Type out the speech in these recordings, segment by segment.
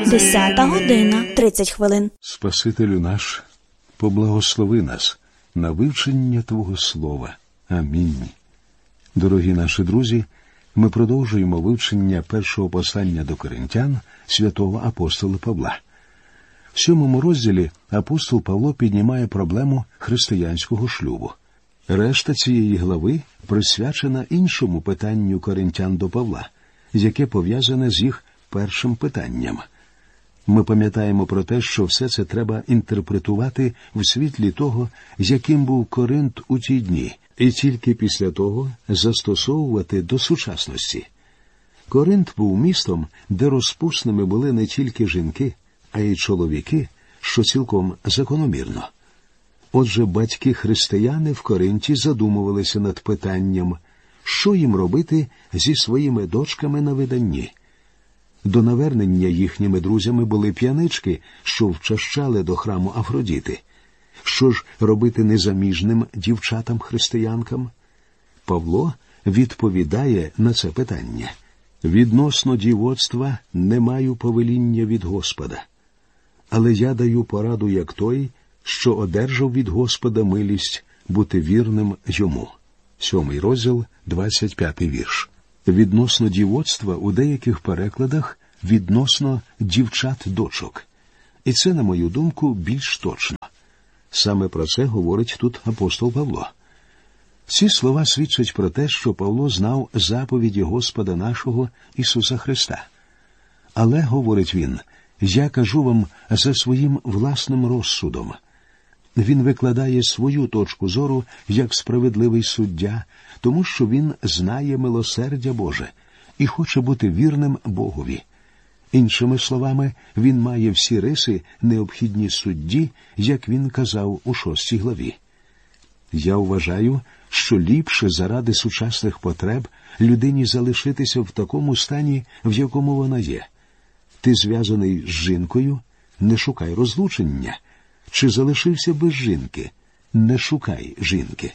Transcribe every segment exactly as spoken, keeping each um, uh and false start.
Десята година, тридцять хвилин. Спасителю наш, поблагослови нас на вивчення Твого Слова. Амінь. Дорогі наші друзі, ми продовжуємо вивчення першого послання до Коринтян святого апостола Павла. В сьомому розділі апостол Павло піднімає проблему християнського шлюбу. Решта цієї глави присвячена іншому питанню коринтян до Павла, яке пов'язане з їх першим питанням. Ми пам'ятаємо про те, що все це треба інтерпретувати в світлі того, яким був Коринт у ті дні, і тільки після того застосовувати до сучасності. Коринт був містом, де розпусними були не тільки жінки, а й чоловіки, що цілком закономірно. Отже, батьки-християни в Коринті задумувалися над питанням, що їм робити зі своїми дочками на виданні. До навернення їхніми друзями були п'янички, що вчащали до храму Афродіти. Що ж робити незаміжним дівчатам-християнкам? Павло відповідає на це питання. «Відносно дівоцтва не маю повеління від Господа, але я даю пораду, як той, що одержав від Господа милість бути вірним йому». Сьомий розділ, двадцять п'ятий вірш. Відносно дівоцтва у деяких перекладах відносно дівчат-дочок. І це, на мою думку, більш точно. Саме про це говорить тут апостол Павло. Ці слова свідчать про те, що Павло знав заповіді Господа нашого Ісуса Христа. Але, говорить він, я кажу вам за своїм власним розсудом. Він викладає свою точку зору як справедливий суддя, тому що він знає милосердя Боже і хоче бути вірним Богові. Іншими словами, він має всі риси, необхідні судді, як він казав у шостій главі. Я вважаю, що ліпше заради сучасних потреб людині залишитися в такому стані, в якому вона є. Ти зв'язаний з жінкою – не шукай розлучення. Чи залишився без жінки – не шукай жінки.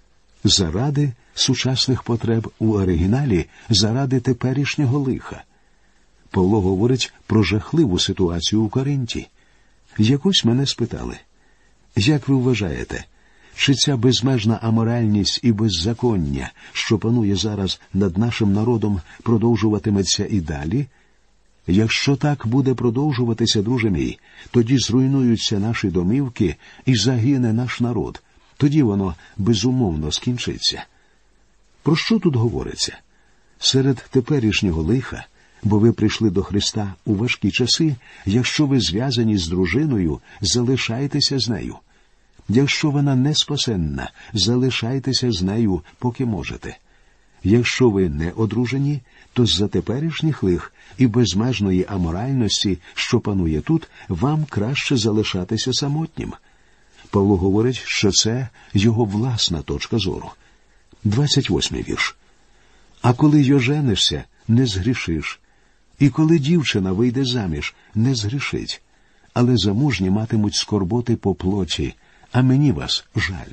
Заради сучасних потреб у оригіналі, заради теперішнього лиха. Павло говорить про жахливу ситуацію у Коринті. Якось мене спитали, як ви вважаєте, чи ця безмежна аморальність і беззаконня, що панує зараз над нашим народом, продовжуватиметься і далі? Якщо так буде продовжуватися, друже мій, тоді зруйнуються наші домівки і загине наш народ. Тоді воно безумовно скінчиться. Про що тут говориться? Серед теперішнього лиха, бо ви прийшли до Христа у важкі часи, якщо ви зв'язані з дружиною, залишайтеся з нею. Якщо вона не спасенна, залишайтеся з нею, поки можете. Якщо ви не одружені, то з-за теперішніх лих і безмежної аморальності, що панує тут, вам краще залишатися самотнім. Павло говорить, що це його власна точка зору. двадцять восьмий вірш. «А коли й оженишся, не згрішиш, і коли дівчина вийде заміж, не згрішить, але замужні матимуть скорботи по плоті, а мені вас жаль».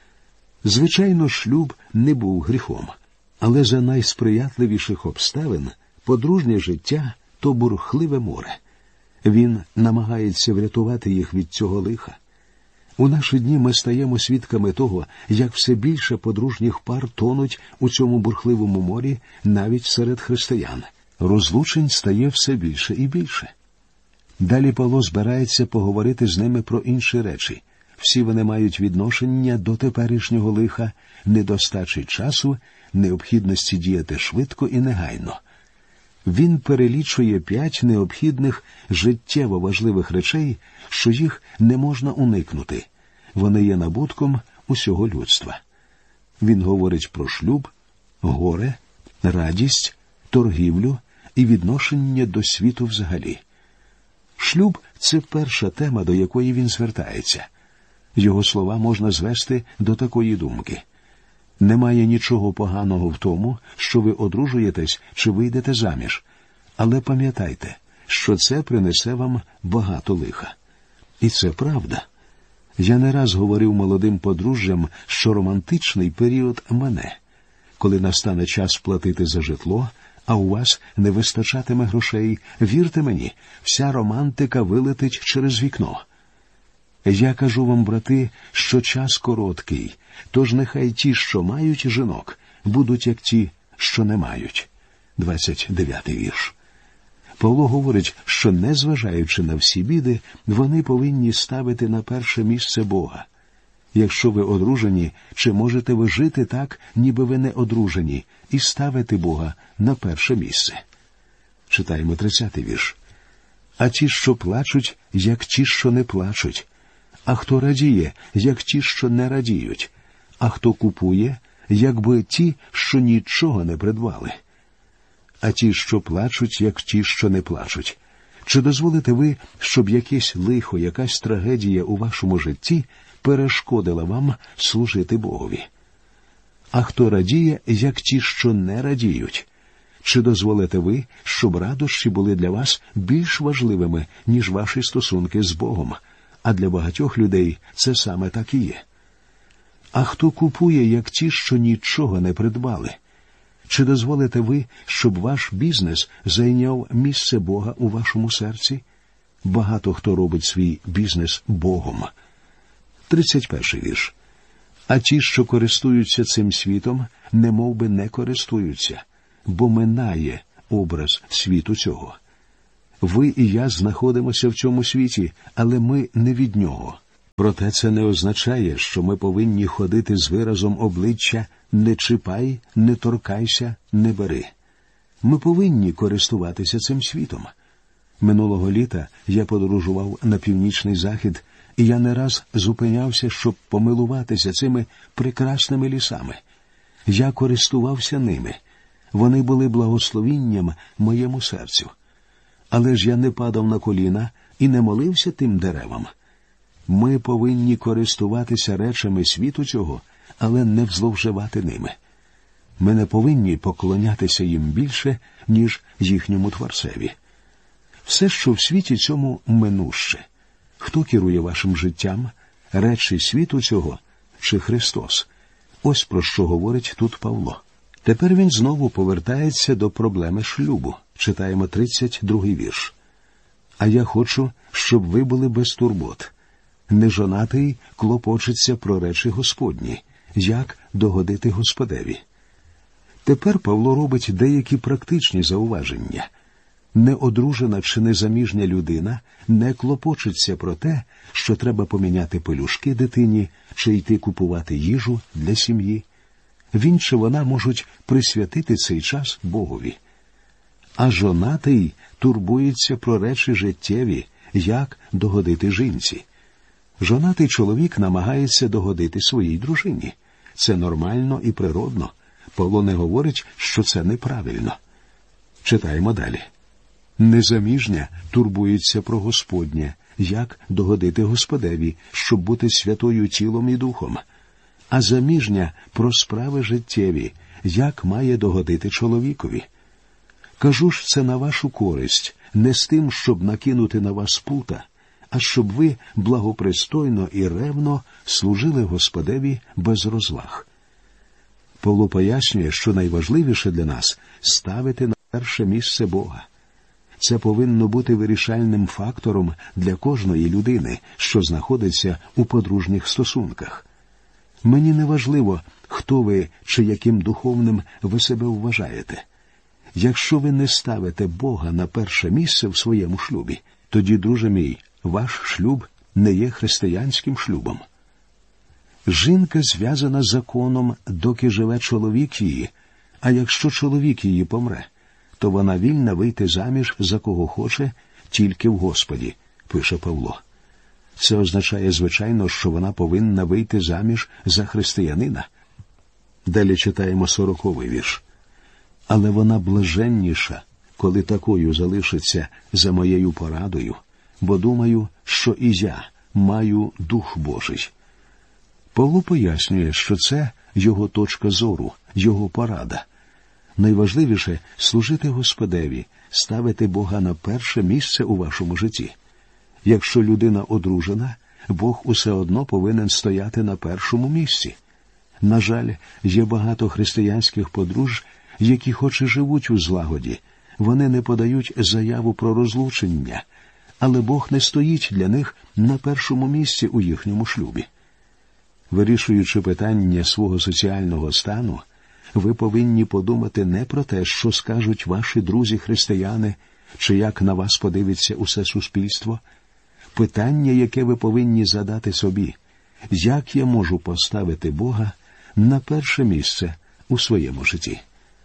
Звичайно, шлюб не був гріхом. Але за найсприятливіших обставин подружнє життя – то бурхливе море. Він намагається врятувати їх від цього лиха. У наші дні ми стаємо свідками того, як все більше подружніх пар тонуть у цьому бурхливому морі навіть серед християн. Розлучень стає все більше і більше. Далі Павло збирається поговорити з ними про інші речі. Всі вони мають відношення до теперішнього лиха, недостачі часу, необхідності діяти швидко і негайно. Він перелічує п'ять необхідних, життєво важливих речей, що їх не можна уникнути. Вони є набутком усього людства. Він говорить про шлюб, горе, радість, торгівлю і відношення до світу взагалі. Шлюб – це перша тема, до якої він звертається. Його слова можна звести до такої думки. Немає нічого поганого в тому, що ви одружуєтесь чи вийдете заміж. Але пам'ятайте, що це принесе вам багато лиха. І це правда. Я не раз говорив молодим подружжям, що романтичний період мене. Коли настане час платити за житло, а у вас не вистачатиме грошей, вірте мені, вся романтика вилетить через вікно. Я кажу вам, брати, що час короткий, тож нехай ті, що мають жінок, будуть як ті, що не мають. двадцять дев'ятий вірш. Павло говорить, що, незважаючи на всі біди, вони повинні ставити на перше місце Бога. Якщо ви одружені, чи можете ви жити так, ніби ви не одружені, і ставити Бога на перше місце? Читаємо тридцятий вірш. А ті, що плачуть, як ті, що не плачуть. А хто радіє, як ті, що не радіють. А хто купує, якби ті, що нічого не придбали. А ті, що плачуть, як ті, що не плачуть. Чи дозволите ви, щоб якесь лихо, якась трагедія у вашому житті перешкодила вам служити Богові? А хто радіє, як ті, що не радіють? Чи дозволите ви, щоб радощі були для вас більш важливими, ніж ваші стосунки з Богом? А для багатьох людей це саме так і є. А хто купує, як ті, що нічого не придбали? Чи дозволите ви, щоб ваш бізнес зайняв місце Бога у вашому серці? Багато хто робить свій бізнес Богом. тридцять перший вірш. А ті, що користуються цим світом, немов би не користуються, бо минає образ світу цього. Ви і я знаходимося в цьому світі, але ми не від нього. Проте це не означає, що ми повинні ходити з виразом обличчя «не чіпай, не торкайся, не бери». Ми повинні користуватися цим світом. Минулого літа я подорожував на північний захід, і я не раз зупинявся, щоб помилуватися цими прекрасними лісами. Я користувався ними. Вони були благословінням моєму серцю. Але ж я не падав на коліна і не молився тим деревам. Ми повинні користуватися речами світу цього, але не зловживати ними. Ми не повинні поклонятися їм більше, ніж їхньому Творцеві. Все, що в світі цьому, минуще. Хто керує вашим життям? Речі світу цього чи Христос? Ось про що говорить тут Павло. Тепер він знову повертається до проблеми шлюбу. Читаємо тридцять другий вірш. «А я хочу, щоб ви були без турбот. Нежонатий клопочеться про речі Господні, як догодити Господеві». Тепер Павло робить деякі практичні зауваження. Неодружена чи незаміжня людина не клопочеться про те, що треба поміняти пелюшки дитині чи йти купувати їжу для сім'ї. Він чи вона можуть присвятити цей час Богові. А жонатий турбується про речі життєві, як догодити жінці. Жонатий чоловік намагається догодити своїй дружині. Це нормально і природно. Павло не говорить, що це неправильно. Читаємо далі. Незаміжня турбується про Господнє, як догодити Господеві, щоб бути святою тілом і духом. А заміжня про справи життєві, як має догодити чоловікові. Кажу ж це на вашу користь, не з тим, щоб накинути на вас пута, а щоб ви благопристойно і ревно служили Господеві без розваг. Павло пояснює, що найважливіше для нас – ставити на перше місце Бога. Це повинно бути вирішальним фактором для кожної людини, що знаходиться у подружніх стосунках. Мені не важливо, хто ви чи яким духовним ви себе вважаєте. Якщо ви не ставите Бога на перше місце в своєму шлюбі, тоді, друже мій, ваш шлюб не є християнським шлюбом. Жінка зв'язана законом, доки живе чоловік її, а якщо чоловік її помре, то вона вільна вийти заміж за кого хоче, тільки в Господі, пише Павло. Це означає, звичайно, що вона повинна вийти заміж за християнина. Далі читаємо сороковий вірш. Але вона блаженніша, коли такою залишиться за моєю порадою, бо думаю, що і я маю Дух Божий. Павло пояснює, що це його точка зору, його порада. Найважливіше – служити Господеві, ставити Бога на перше місце у вашому житті. Якщо людина одружена, Бог усе одно повинен стояти на першому місці. На жаль, є багато християнських подружжя, які хоч і живуть у злагоді, вони не подають заяву про розлучення, але Бог не стоїть для них на першому місці у їхньому шлюбі. Вирішуючи питання свого соціального стану, ви повинні подумати не про те, що скажуть ваші друзі-християни, чи як на вас подивиться усе суспільство. Питання, яке ви повинні задати собі: як я можу поставити Бога на перше місце у своєму житті?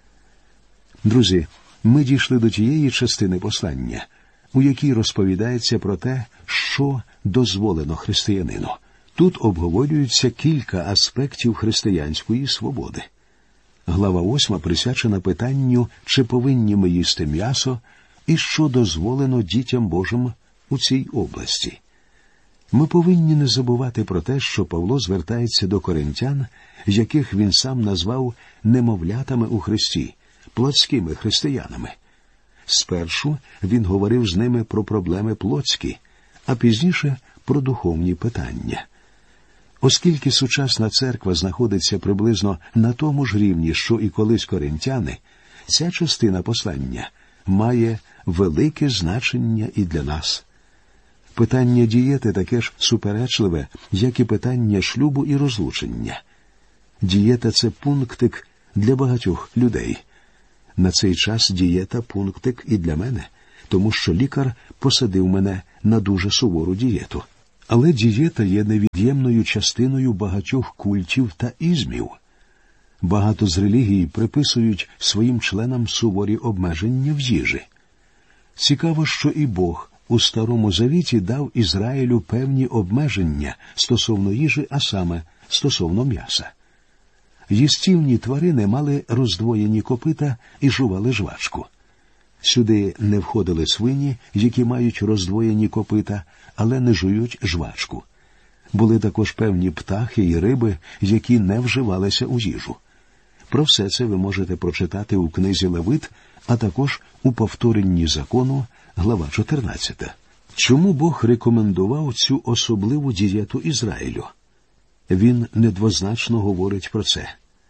Друзі, ми дійшли до тієї частини послання, у якій розповідається про те, що дозволено християнину. Тут обговорюються кілька аспектів християнської свободи. Глава восьма присвячена питанню, чи повинні ми їсти м'ясо, і що дозволено дітям Божим у цій області. Ми повинні не забувати про те, що Павло звертається до коринтян, яких він сам назвав немовлятами у Христі, плотськими християнами. Спершу він говорив з ними про проблеми плотські, а пізніше про духовні питання. Оскільки сучасна церква знаходиться приблизно на тому ж рівні, що і колись коринтяни, ця частина послання має велике значення і для нас. Питання дієти таке ж суперечливе, як і питання шлюбу і розлучення. Дієта – це пунктик для багатьох людей. На цей час дієта – пунктик і для мене, тому що лікар посадив мене на дуже сувору дієту. Але дієта є невід'ємною частиною багатьох культів та ізмів. Багато з релігій приписують своїм членам суворі обмеження в їжі. Цікаво, що і Бог у Старому Завіті дав Ізраїлю певні обмеження стосовно їжі, а саме стосовно м'яса. Їстівні тварини мали роздвоєні копита і жували жвачку. Сюди не входили свині, які мають роздвоєні копита, але не жують жвачку. Були також певні птахи і риби, які не вживалися у їжу. Про все це ви можете прочитати у книзі Левит, а також у повторенні закону, глава чотирнадцята. Чому Бог рекомендував цю особливу дієту Ізраїлю? Він недвозначно говорить про це.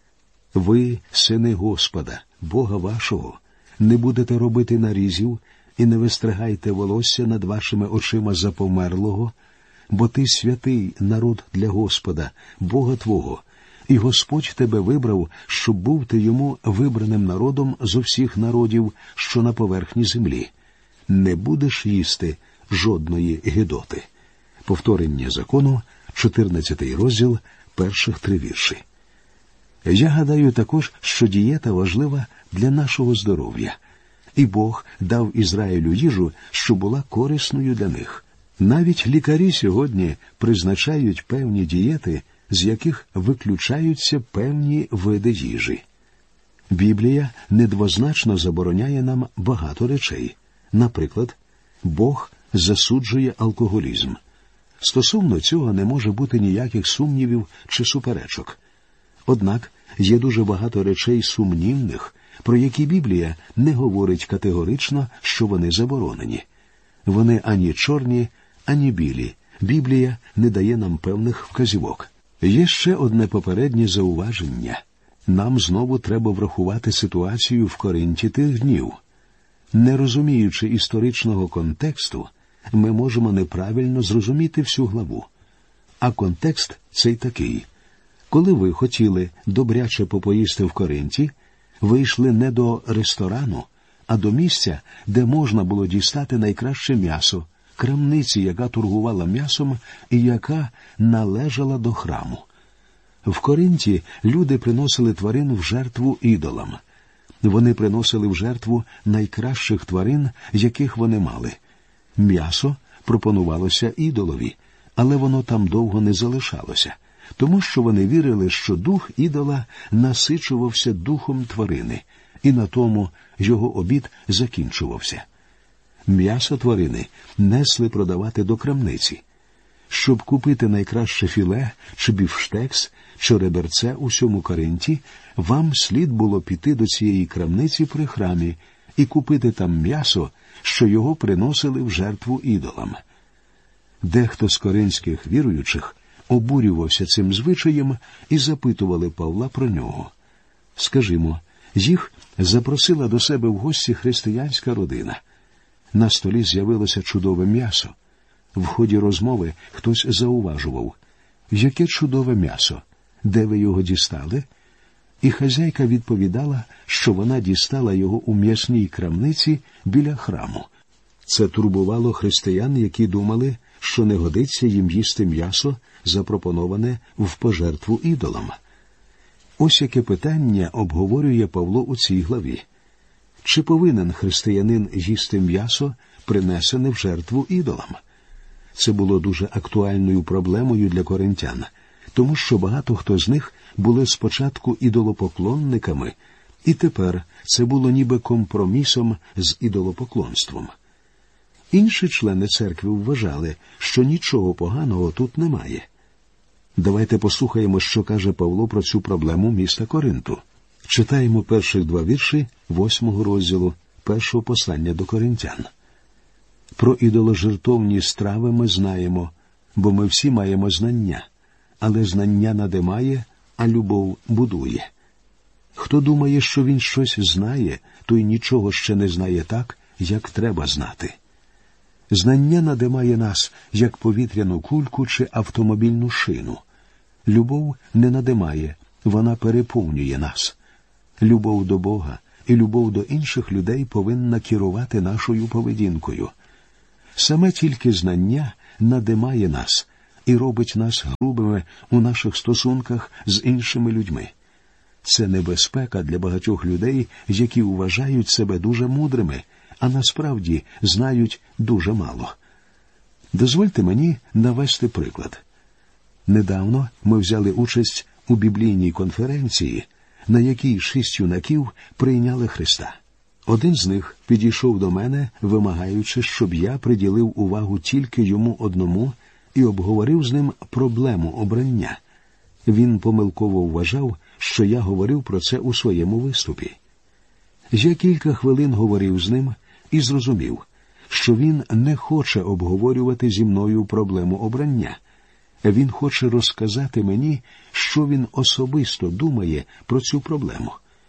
«Ви, сини Господа, Бога вашого, не будете робити нарізів і не вистригайте волосся над вашими очима за померлого, бо ти святий народ для Господа, Бога твого, і Господь тебе вибрав, щоб був ти йому вибраним народом зо всіх народів, що на поверхні землі. Не будеш їсти жодної гидоти». Повторення закону, чотирнадцятий розділ, перших три вірші. Я гадаю також, що дієта важлива для нашого здоров'я. І Бог дав Ізраїлю їжу, що була корисною для них. Навіть лікарі сьогодні призначають певні дієти, з яких виключаються певні види їжі. Біблія недвозначно забороняє нам багато речей. Наприклад, Бог засуджує алкоголізм. Стосовно цього не може бути ніяких сумнівів чи суперечок. Однак є дуже багато речей сумнівних, про які Біблія не говорить категорично, що вони заборонені. Вони ані чорні, ані білі. Біблія не дає нам певних вказівок. Є ще одне попереднє зауваження. Нам знову треба врахувати ситуацію в Коринті тих днів. Не розуміючи історичного контексту, ми можемо неправильно зрозуміти всю главу. А контекст цей такий. Коли ви хотіли добряче попоїсти в Коринті, ви йшли не до ресторану, а до місця, де можна було дістати найкраще м'ясо, крамниці, яка торгувала м'ясом і яка належала до храму. В Коринті люди приносили тварин в жертву ідолам. Вони приносили в жертву найкращих тварин, яких вони мали. М'ясо пропонувалося ідолові, але воно там довго не залишалося, тому що вони вірили, що дух ідола насичувався духом тварини, і на тому його обід закінчувався. М'ясо тварини несли продавати до крамниці. Щоб купити найкраще філе, чи бівштекс, чи реберце у сьому Коринті, вам слід було піти до цієї крамниці при храмі і купити там м'ясо, що його приносили в жертву ідолам. Дехто з коринських віруючих обурювався цим звичаєм і запитували Павла про нього. Скажімо, Їх запросила до себе в гості християнська родина. На столі з'явилося чудове м'ясо. В ході розмови хтось зауважував: «Яке чудове м'ясо? Де ви його дістали?» І хазяйка відповідала, що вона дістала його у м'ясній крамниці біля храму. Це турбувало християн, які думали, що не годиться їм їсти м'ясо, запропоноване в пожертву ідолам. Ось яке питання обговорює Павло у цій главі. Чи повинен християнин їсти м'ясо, принесене в жертву ідолам? Це було дуже актуальною проблемою для коринтян, тому що багато хто з них були спочатку ідолопоклонниками, і тепер це було ніби компромісом з ідолопоклонством. Інші члени церкви вважали, що нічого поганого тут немає. Давайте послухаємо, що каже Павло про цю проблему міста Коринту. Читаємо перших два вірші восьмого розділу першого послання до коринтян. «Про ідоложертовні страви ми знаємо, бо ми всі маємо знання, але знання надимає, а любов будує. Хто думає, що він щось знає, той нічого ще не знає так, як треба знати. Знання надимає нас, як повітряну кульку чи автомобільну шину. Любов не надимає, вона переповнює нас. Любов до Бога і любов до інших людей повинна керувати нашою поведінкою. Саме тільки знання надимає нас і робить нас грубими у наших стосунках з іншими людьми. Це небезпека для багатьох людей, які вважають себе дуже мудрими, а насправді знають дуже мало. Дозвольте мені навести приклад. Недавно ми взяли участь у біблійній конференції, на якій шість юнаків прийняли Христа. Один з них підійшов до мене, вимагаючи, щоб я приділив увагу тільки йому одному і обговорив з ним проблему обрання. Він помилково вважав, що я говорив про це у своєму виступі. Я кілька хвилин говорив з ним і зрозумів, що він не хоче обговорювати зі мною проблему обрання. Він хоче розказати мені, що він особисто думає про цю проблему.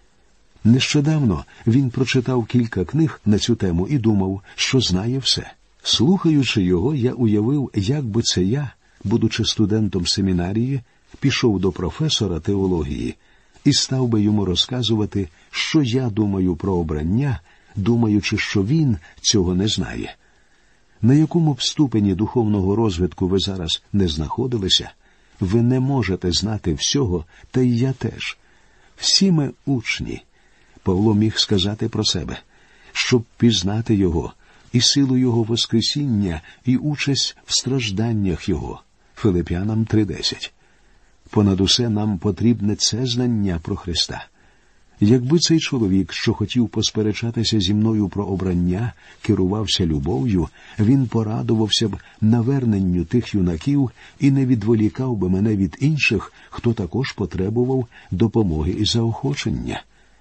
Нещодавно він прочитав кілька книг на цю тему і думав, що знає все. Слухаючи його, я уявив, як би це я, будучи студентом семінарії, пішов до професора теології і став би йому розказувати, що я думаю про обрання, думаючи, що він цього не знає. На якому б ступені духовного розвитку ви зараз не знаходилися, ви не можете знати всього, та й я теж. Всі ми учні. Павло міг сказати про себе, щоб пізнати його, і силу його воскресіння, і участь в стражданнях його. Филип'янам три десять. Понад усе нам потрібне це знання про Христа. Якби цей чоловік, що хотів посперечатися зі мною про обрання, керувався любов'ю, він порадувався б наверненню тих юнаків і не відволікав би мене від інших, хто також потребував допомоги і заохочення.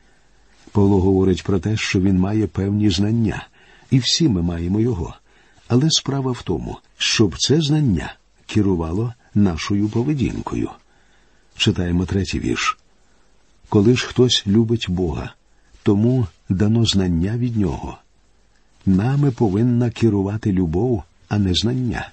Павло говорить про те, що він має певні знання, і всі ми маємо його. Але справа в тому, щоб це знання керувало нашою поведінкою. Читаємо третій вірш. «Коли ж хтось любить Бога, тому дано знання від Нього. Нами повинна керувати любов, а не знання».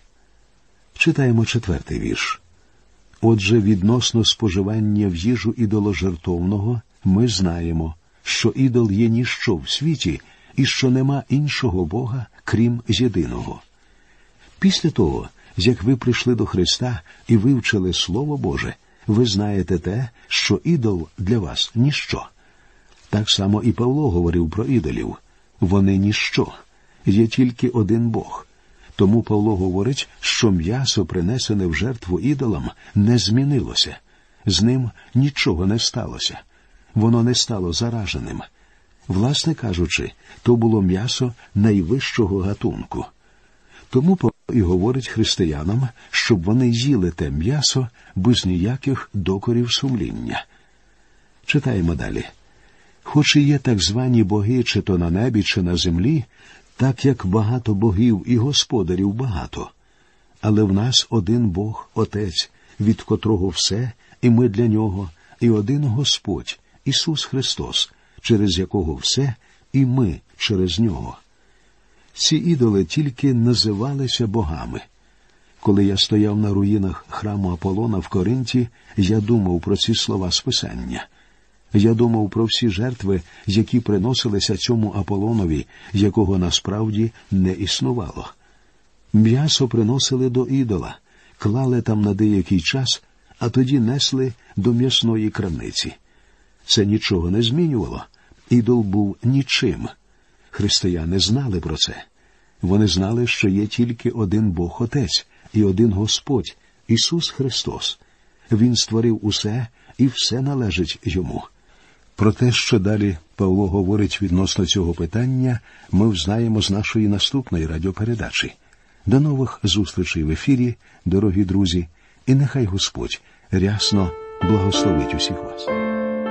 Читаємо четвертий вірш. «Отже, відносно споживання в їжу ідоложертовного ми знаємо, що ідол є ніщо в світі і що нема іншого Бога, крім єдиного». Після того, як ви прийшли до Христа і вивчили Слово Боже, ви знаєте те, що ідол для вас – ніщо. Так само і Павло говорив про ідолів. Вони – ніщо. Є тільки один Бог. Тому Павло говорить, що м'ясо, принесене в жертву ідолам, не змінилося. З ним нічого не сталося. Воно не стало зараженим. Власне кажучи, то було м'ясо найвищого гатунку. Тому Павло і говорить християнам, щоб вони їли те м'ясо без ніяких докорів сумління. Читаємо далі. «Хоч і є так звані боги, чи то на небі, чи на землі, так як багато богів і господарів багато. Але в нас один Бог, Отець, від котрого все, і ми для Нього, і один Господь, Ісус Христос, через якого все, і ми через нього. Ці ідоли тільки називалися богами. Коли я стояв на руїнах храму Аполлона в Коринті, я думав про ці слова з Писання. Я думав про всі жертви, які приносилися цьому Аполлонові, якого насправді не існувало. М'ясо приносили до ідола, клали там на деякий час, а тоді несли до м'ясної крамниці. Це нічого не змінювало. Ідол був нічим. Християни знали про це. Вони знали, що є тільки один Бог-Отець і один Господь, Ісус Христос. Він створив усе, і все належить Йому. Про те, що далі Павло говорить відносно цього питання, ми взнаємо з нашої наступної радіопередачі. До нових зустрічей в ефірі, дорогі друзі, і нехай Господь рясно благословить усіх вас.